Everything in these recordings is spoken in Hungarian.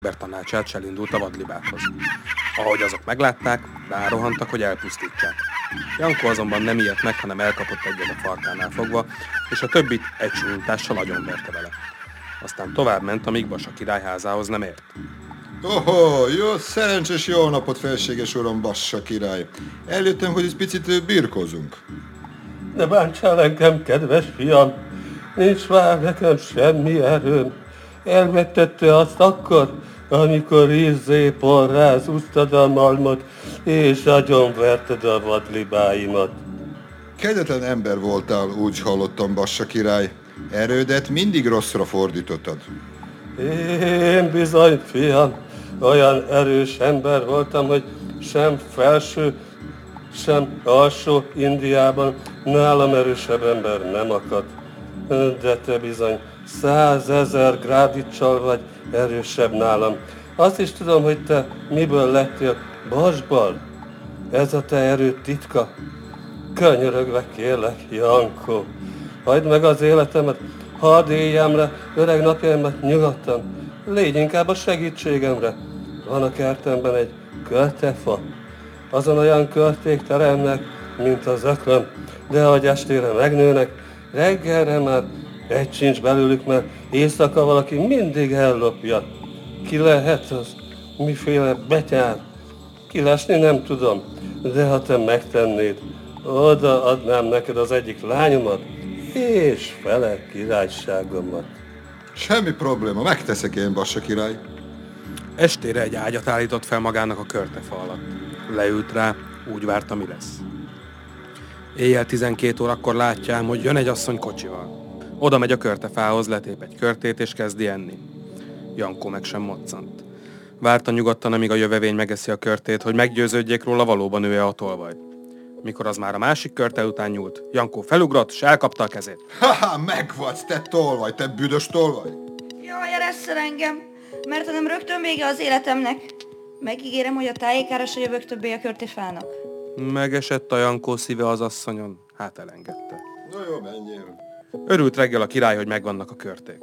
ember tanácsát elindult a vadlibákhoz. Ahogy azok meglátták, rárohantak, hogy elpusztítsák. Jankó azonban nem ijedt meg, hanem elkapott egyet a farkánál fogva, és a többit egy súlyintással agyonverte vele. Aztán tovább ment, amíg Basa király házához nem ért. Ohó, jó, szerencsés jó napot, felséges uram, Bassa király. Eljöttem, hogy egy picit birkózunk. Ne bántsál engem, kedves fiam, nincs már nekem semmi erőm. Elvettette azt akkor, amikor porráz úsztad a malmot, és agyonverted a vadlibáimat. Kegyetlen ember voltál, úgy hallottam, Bassa király. Erődet mindig rosszra fordítottad. Én bizony, fiam, olyan erős ember voltam, hogy sem felső, sem alsó Indiában nálam erősebb ember nem akadt. De te bizony 100 000 grádicsal vagy erősebb nálam. Azt is tudom, hogy te miből lettél, Basból. Ez a te erőd titka. Könyörögve kérlek, Jankó, hagyd meg az életemet, hadd éljem le öreg napjaimat nyugodtan. Légy inkább a segítségemre. Van a kertemben egy körtefa. Azon olyan körték teremnek, mint az ökröm, de ahogy estére megnőnek, reggelre már egy sincs belőlük, mert éjszaka valaki mindig ellopja. Ki lehet az? Miféle betyár? Kilesni nem tudom, de ha te megtennéd, oda adnám neked az egyik lányomat, és fele királyságomat. Semmi probléma, megteszek én, Bassa király. Estére egy ágyat állított fel magának a körtefa alatt. Leült rá, úgy várta, mi lesz. Éjjel 12 órakor látja, hogy jön egy asszony kocsival. Oda megy a körtefához, letép egy körtét és kezdi enni. Jankó meg sem moccant. Várta nyugodtan, amíg a jövevény megeszi a körtét, hogy meggyőződjék róla, valóban ő-e a tolvaj. Mikor az már a másik körte után nyúlt, Jankó felugrott, és elkapta a kezét. Haha, megvadsz, te tolvaj, te büdös tolvaj! Jaj, eresszel engem, mert ha nem rögtön vége az életemnek. Megígérem, hogy a tájékára se jövök többé a körtefának. Megesett a Jankó szíve az asszonyon, hát elengedte. Na jó, menjél. Örült reggel a király, hogy megvannak a körték.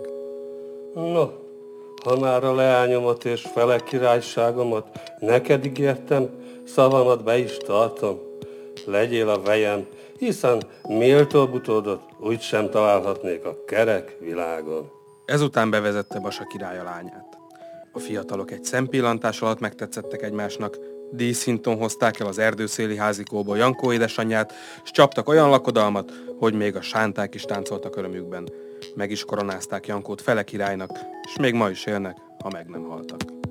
No, ha már a leányomat és fele királyságomat neked ígértem, szavamat be is tartom. Legyél a vejem, hiszen méltóbb utódot úgysem találhatnék a kerek világon. Ezután bevezette Basa király a lányát. A fiatalok egy szempillantás alatt megtetszettek egymásnak, díszhinton hozták el az erdőszéli házikóból Jankó édesanyját, s csaptak olyan lakodalmat, hogy még a sánták is táncoltak örömükben. Meg is koronázták Jankót fele királynak, és még ma is élnek, ha meg nem haltak.